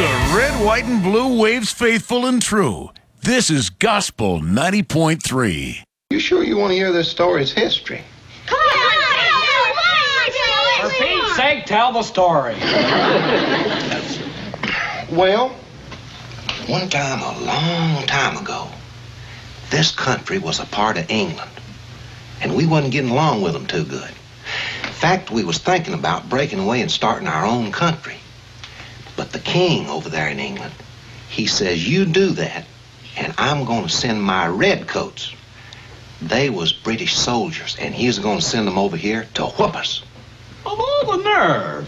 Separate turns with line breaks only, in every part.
The red, white, and blue waves faithful and true. This is Gospel 90.3.
You sure you want to hear this story? It's history.
Come on,
For Pete's sake, tell the story.
Well, one time, a long time ago, this country was a part of England, and we wasn't getting along with them too good. In fact, we was thinking about breaking away and starting our own country. But the king over there in England, he says, you do that, and I'm going to send my redcoats. They was British soldiers, and he's going to send them over here to whoop us.
Of all the nerve.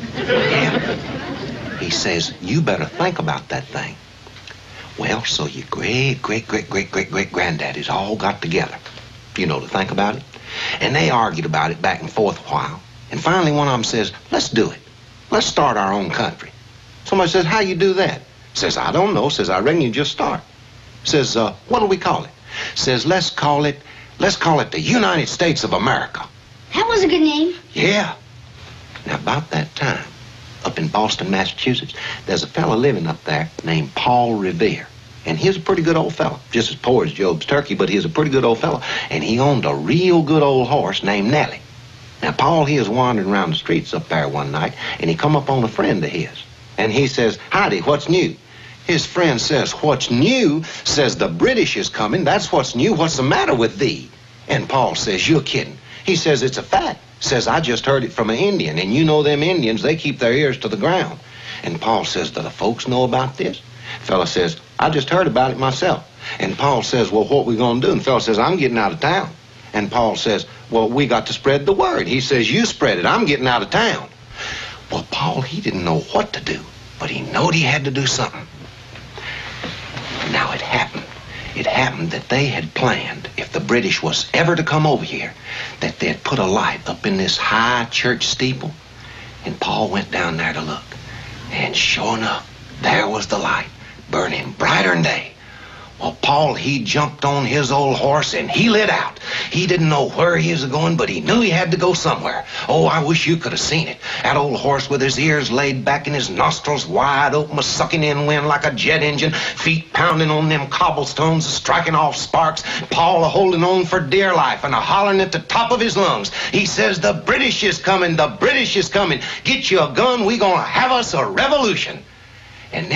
Yeah. He says, you better think about that thing. Well, so your great-great-great-great-great-great-granddaddies all got together, you know, to think about it. And they argued about it back and forth a while. And finally, one of them says, let's do it. Let's start our own country. Somebody says, how you do that? Says, I don't know. Says, I reckon you just start. Says, what do we call it? Says, let's call it the United States of America.
That was a good name.
Yeah. Now, about that time, up in Boston, Massachusetts, there's a fella living up there named Paul Revere. And he was a pretty good old fella. Just as poor as Job's turkey, but he was a pretty good old fella. And he owned a real good old horse named Nellie. Now, Paul, he was wandering around the streets up there one night, and he come up on a friend of his. And he says, howdy, what's new? His friend says, what's new? Says, the British is coming. That's what's new. What's the matter with thee? And Paul says, you're kidding. He says, it's a fact. Says, I just heard it from an Indian. And you know them Indians, they keep their ears to the ground. And Paul says, do the folks know about this? The fella says, I just heard about it myself. And Paul says, well, what we going to do? And the fella says, I'm getting out of town. And Paul says, well, we got to spread the word. He says, you spread it. I'm getting out of town. Well, Paul, he didn't know what to do, but he knowed he had to do something. Now it happened. It happened that they had planned, if the British was ever to come over here, that they'd put a light up in this high church steeple. And Paul went down there to look. And sure enough, there was the light, burning brighter than day. Well, Paul, he jumped on his old horse and he lit out. He didn't know where he was going, but he knew he had to go somewhere. Oh, I wish you could have seen it. That old horse with his ears laid back and his nostrils wide open, was sucking in wind like a jet engine, feet pounding on them cobblestones, striking off sparks. Paul holding on for dear life and hollering at the top of his lungs. He says, the British is coming, the British is coming. Get you a gun, we gonna have us a revolution. And then